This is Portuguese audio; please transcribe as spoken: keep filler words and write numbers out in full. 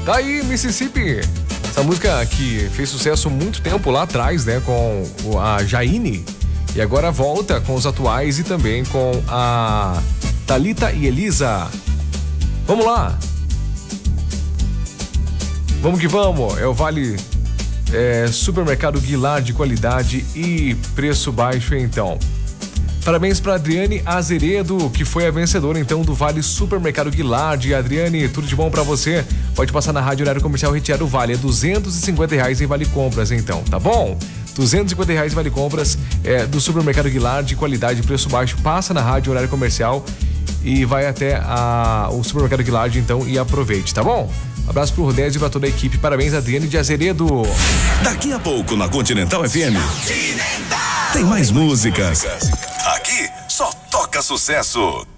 Daí, Mississippi. Essa música que fez sucesso muito tempo lá atrás, né? Com a Jaine. E agora volta com os atuais e também com a Thalita e Elisa. Vamos lá. Vamos que vamos. É o Vale é, Supermercado Guilar de qualidade e preço baixo, então. Parabéns para Adriane Azeredo, que foi a vencedora então do Vale Supermercado Guilard. Adriane, tudo de bom para você? Pode passar na rádio horário comercial retirado o Vale. É duzentos e cinquenta reais em Vale Compras, então, tá bom? duzentos e cinquenta reais em Vale Compras é, do Supermercado Guilard de qualidade, preço baixo. Passa na rádio horário comercial e vai até a, o Supermercado Guilard, então, e aproveite, tá bom? Um abraço pro Rodésio e pra toda a equipe. Parabéns, Adriane de Azeredo. Daqui a pouco na Continental F M. Continental. Tem mais músicas. Aqui só toca sucesso.